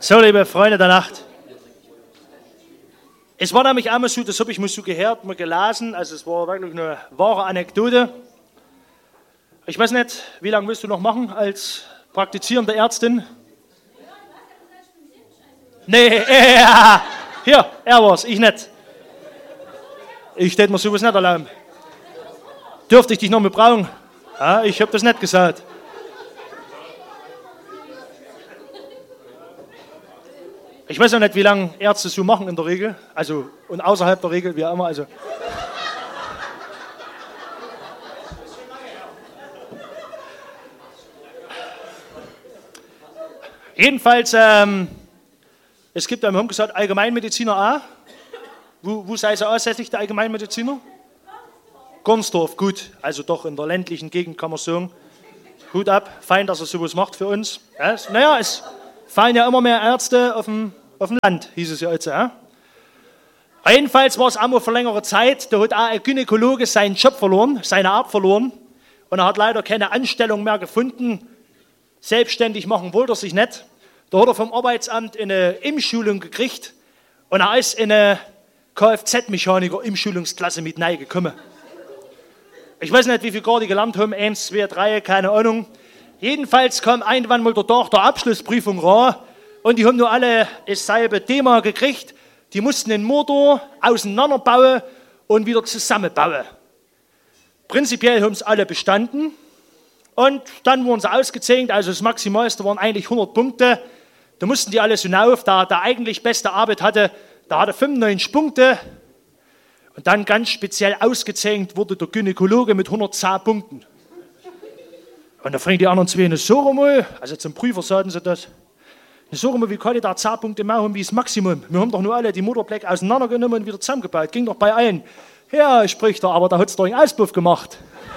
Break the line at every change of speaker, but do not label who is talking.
So, liebe Freunde der Nacht. Es war nämlich einmal so, das habe ich mal so gehört, mal gelesen, also es war wirklich eine wahre Anekdote. Ich weiß nicht, wie lange willst du noch machen als praktizierende Ärztin? Nee, ja, hier, er war's, ich nicht. Ich hätte mir sowas nicht erlauben. Dürfte ich dich noch mal brauchen? Ja, ich habe das nicht gesagt. Ich weiß auch nicht, wie lange Ärzte so machen in der Regel, also und außerhalb der Regel, wie auch immer. Also. Jedenfalls, es gibt, wir haben gesagt, Allgemeinmediziner auch. Wo sei sie ansässig, der Allgemeinmediziner? Gonsdorf, gut, also doch in der ländlichen Gegend kann man sagen. Hut ab, fein, dass er sowas macht für uns. Ja, naja, es fallen ja immer mehr Ärzte auf dem Land, hieß es ja jetzt. Ja. Jedenfalls war es einmal vor längerer Zeit, da hat auch ein Gynäkologe seinen Job verloren, seine Art verloren. Und er hat leider keine Anstellung mehr gefunden. Selbstständig machen wollte er sich nicht. Da hat er vom Arbeitsamt eine Umschulung gekriegt. Und er ist in eine Kfz-Mechaniker-Umschulungsklasse mit reingekommen. Ich weiß nicht, wie viel Grad die gelernt haben, 1, 2, 3, keine Ahnung. Jedenfalls kam irgendwann mal der Tag der Abschlussprüfung ran und die haben nur alle dasselbe Thema gekriegt. Die mussten den Motor auseinanderbauen und wieder zusammenbauen. Prinzipiell haben es alle bestanden und dann wurden sie ausgezeichnet, also das Maximalste waren eigentlich 100 Punkte. Da mussten die alle so hinauf, der eigentlich beste Arbeit hatte, der hatte 95 Punkte. Und dann ganz speziell ausgezeichnet wurde der Gynäkologe mit 110 Punkten. Und da fragen die anderen zwei, so mal, also zum Prüfer sagen sie das, so mal, wie kann ich da 10 Punkte mehr haben wie das Maximum? Wir haben doch nur alle die Motorbleck auseinandergenommen und wieder zusammengebaut. Ging doch bei allen. Ja, spricht er, aber da hat es doch einen Auspuff gemacht.